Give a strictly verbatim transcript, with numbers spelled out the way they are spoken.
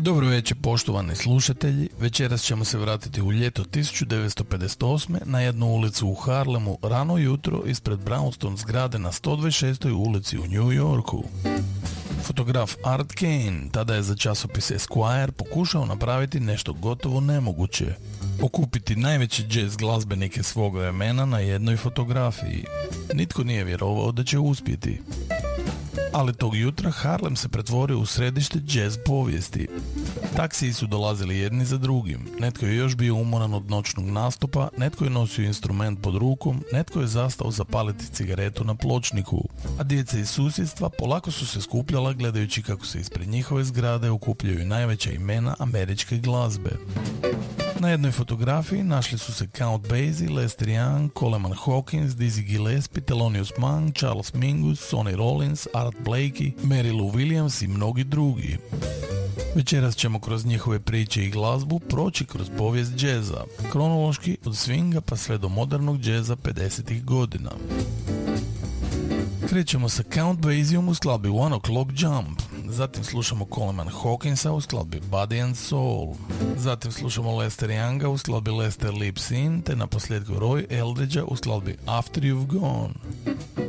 Dobro večer poštovani slušatelji, večeras ćemo se vratiti u ljeto tisuću devetsto pedeset osme na jednu ulicu u Harlemu rano jutro ispred Brownstone zgrade na sto dvadeset šestoj ulici u New Yorku. Fotograf Art Kane tada je za časopis Esquire pokušao napraviti nešto gotovo nemoguće. Okupiti najveće jazz glazbenike svoga vremena na jednoj fotografiji. Nitko nije vjerovao da će uspjeti. Ali tog jutra Harlem se pretvorio u središte jazz povijesti. Taksiji su dolazili jedni za drugim, netko je još bio umoran od noćnog nastupa, netko je nosio instrument pod rukom, netko je zastao zapaliti cigaretu na pločniku, a djeca iz susjedstva polako su se skupljala gledajući kako se ispred njihove zgrade okupljaju najveća imena američke glazbe. Na jednoj fotografiji našli su se Count Basie, Lester Young, Coleman Hawkins, Dizzy Gillespie, Thelonious Monk, Charles Mingus, Sonny Rollins, Art Blakey, Mary Lou Williams i mnogi drugi. Večeras ćemo kroz njihove priče i glazbu proći kroz povijest džeza, kronološki od swinga pa sve do modernog džeza pedesetih godina. Krećemo sa Count Basieom u skladbi One O'Clock Jump, zatim slušamo Coleman Hawkinsa u skladbi Body and Soul, zatim slušamo Lester Younga u skladbi Lester Lips In, te na posljedku Roy Eldridgea u skladbi After You've Gone.